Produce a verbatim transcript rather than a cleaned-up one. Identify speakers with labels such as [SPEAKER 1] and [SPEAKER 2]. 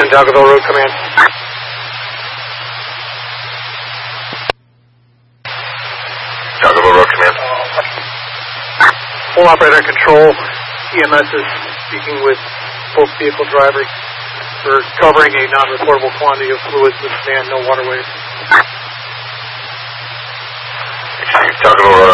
[SPEAKER 1] ten, Dogville Road Command.
[SPEAKER 2] Dogville Road Command.
[SPEAKER 1] Full operator control. E M S is speaking with both vehicle drivers. We're covering a non-reportable quantity of fluids with man, no waterways.
[SPEAKER 2] Dogville Road